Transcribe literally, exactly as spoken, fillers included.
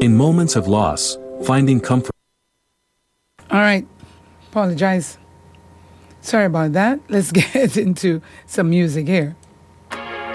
In moments of loss, finding comfort. All right. Apologize. Sorry about that. Let's get into some music here.